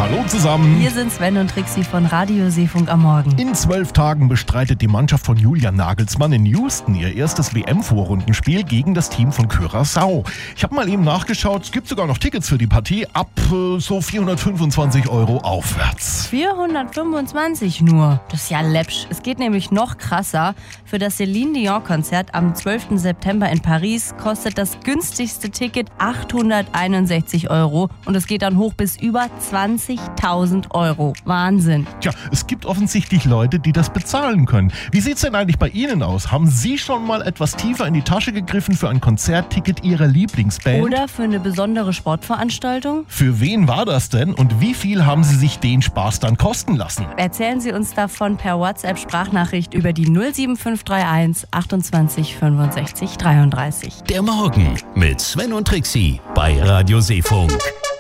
Hallo zusammen. Hier sind Sven und Trixi von Radio Seefunk am Morgen. In 12 Tagen bestreitet die Mannschaft von Julian Nagelsmann in Houston ihr erstes WM-Vorrundenspiel gegen das Team von Curaçao. Ich habe mal eben nachgeschaut, es gibt sogar noch Tickets für die Partie ab so 425 € aufwärts. 425 nur. Das ist ja läppsch. Es geht nämlich noch krasser. Für das Céline Dion-Konzert am 12. September in Paris kostet das günstigste Ticket 861 € und es geht dann hoch bis über 20.000 €. Wahnsinn. Tja, es gibt offensichtlich Leute, die das bezahlen können. Wie sieht's denn eigentlich bei Ihnen aus? Haben Sie schon mal etwas tiefer in die Tasche gegriffen für ein Konzertticket Ihrer Lieblingsband? Oder für eine besondere Sportveranstaltung? Für wen war das denn und wie viel haben Sie sich den Spaß dann kosten lassen? Erzählen Sie uns davon per WhatsApp-Sprachnachricht über die 07531 28 65 33. Der Morgen mit Sven und Trixi bei Radio Seefunk.